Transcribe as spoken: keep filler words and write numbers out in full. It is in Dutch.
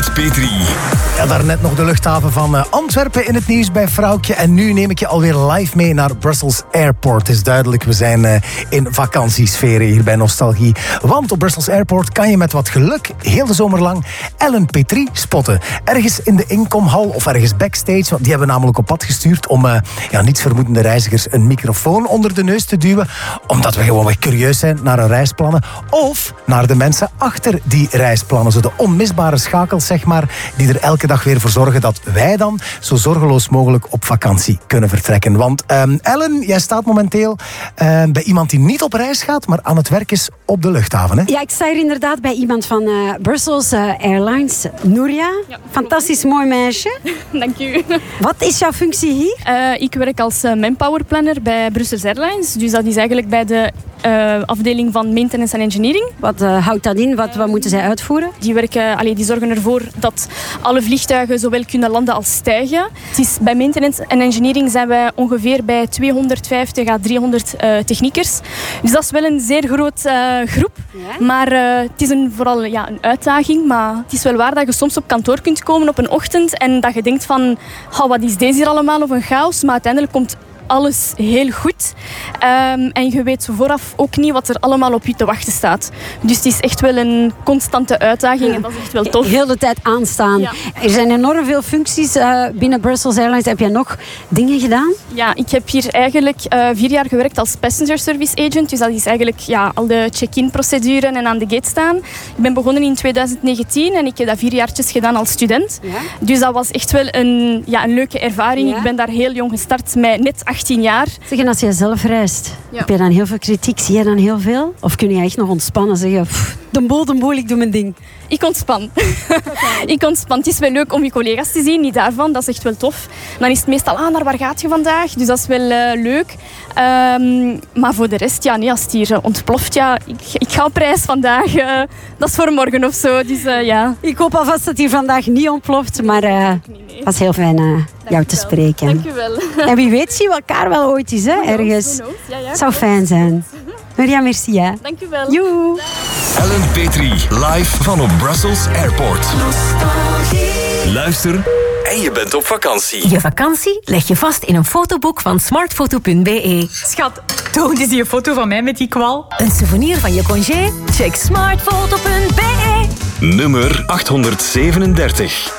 Petri. Ja, daarnet nog de luchthaven van uh, Antwerpen in het nieuws bij Vrouwtje. En nu neem ik je alweer live mee naar Brussels Airport. Het is duidelijk, we zijn uh, in vakantiesferen hier bij Nostalgie. Want op Brussels Airport kan je met wat geluk heel de zomer lang Ellen Petri spotten. Ergens in de inkomhal of ergens backstage. Want die hebben we namelijk op pad gestuurd om uh, ja, nietsvermoedende reizigers een microfoon onder de neus te duwen. Omdat we gewoon wat curieus zijn naar hun reisplannen. Of naar de mensen achter die reisplannen. Zo de onmisbare schakels, zeg maar, die er elke dag weer voor zorgen dat wij dan zo zorgeloos mogelijk op vakantie kunnen vertrekken. Want um, Ellen, jij staat momenteel uh, bij iemand die niet op reis gaat, maar aan het werk is op de luchthaven. Hè? Ja, ik sta hier inderdaad bij iemand van uh, Brussels uh, Airlines, Nuria. Ja, fantastisch mooi meisje. Dank u. Wat is jouw functie hier? Uh, ik werk als uh, manpower planner bij Brussels Airlines. Dus dat is eigenlijk bij de uh, afdeling van maintenance en engineering. Wat uh, houdt dat in? Wat, wat moeten zij uitvoeren? Die, werken, allee, die zorgen ervoor dat alle vliegtuigen zowel kunnen landen als stijgen. Het is, bij maintenance en engineering zijn wij ongeveer bij tweehonderdvijftig à driehonderd uh, techniekers. Dus dat is wel een zeer grote uh, groep. Ja? Maar uh, het is een, vooral ja, een uitdaging. Maar het is wel waar dat je soms op kantoor kunt komen op een ochtend en dat je denkt van, oh, wat is deze hier allemaal of een chaos? Maar uiteindelijk komt alles heel goed. Um, en je weet vooraf ook niet wat er allemaal op je te wachten staat. Dus het is echt wel een constante uitdaging en dat is echt wel tof. Heel de tijd aanstaan. Ja. Er zijn enorm veel functies uh, binnen Brussels Airlines. Heb jij nog dingen gedaan? Ja, ik heb hier eigenlijk uh, vier jaar gewerkt als passenger service agent. Dus dat is eigenlijk ja, al de check-in procedure en aan de gate staan. Ik ben begonnen in twintig negentien en ik heb dat vier jaartjes gedaan als student. Ja. Dus dat was echt wel een, ja, een leuke ervaring. Ja. Ik ben daar heel jong gestart met net achttien jaar. Zeg, en als je zelf reist, ja. heb je dan heel veel kritiek? Zie je dan heel veel? Of kun je echt nog ontspannen en zeggen, pff, de boel, de boel, ik doe mijn ding? Ik ontspan. ik ontspan. Het is wel leuk om je collega's te zien, niet daarvan. Dat is echt wel tof. Dan is het meestal, ah, naar waar gaat je vandaag? Dus dat is wel uh, leuk. Um, maar voor de rest, ja, nee, als het hier uh, ontploft, ja, ik, ik ga op reis vandaag. Uh, dat is voor morgen of zo. Dus, uh, ja. Ik hoop alvast dat hier vandaag niet ontploft, maar uh, het nee. was heel fijn uh, jou te spreken. Dank u wel. En wie weet zien we elkaar wel ooit eens, hè, ergens. Ja, ja, zou fijn zijn. Nuria, merci, hè. Dank u wel. Joe. Ellen Petri, live van op Brussels Airport. Luister en je bent op vakantie. Je vakantie leg je vast in een fotoboek van smartfoto punt b e. Schat, toon eens die foto van mij met die kwal. Een souvenir van je congé? Check smartfoto punt b e. Nummer achthonderdzevenendertig.